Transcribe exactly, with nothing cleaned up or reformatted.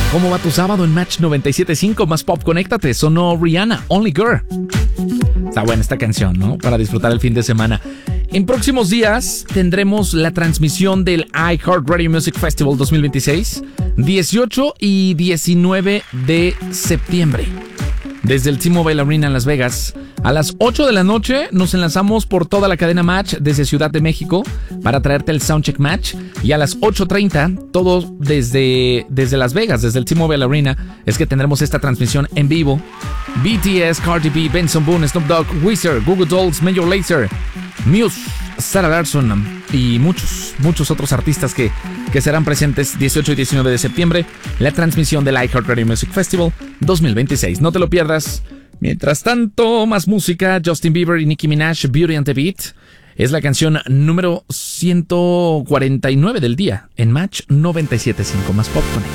¿Cómo va tu sábado en Match noventa y siete punto cinco? Más Pop, conéctate. Sonó Rihanna, Only Girl. Está buena esta canción, ¿no? Para disfrutar el fin de semana. En próximos días tendremos la transmisión del iHeartRadio Music Festival dos mil veintiséis, dieciocho y diecinueve de septiembre. Desde el T-Mobile Arena en Las Vegas, a las ocho de la noche nos enlazamos por toda la cadena Match desde Ciudad de México para traerte el Soundcheck Match. Y a las ocho treinta, todo desde, desde Las Vegas, desde el T-Mobile Arena, es que tendremos esta transmisión en vivo. B T S, Cardi B, Benson Boone, Snoop Dogg, Weezer, Google Dolls, Major Lazer, Muse, Sarah Larsson y muchos, muchos otros artistas que, que serán presentes dieciocho y diecinueve de septiembre. La transmisión del iHeartRadio Music Festival dos mil veintiséis. No te lo pierdas. Mientras tanto, más música. Justin Bieber y Nicki Minaj, Beauty and the Beat. Es la canción número ciento cuarenta y nueve del día en Match noventa y siete punto cinco. Más Pop Connect.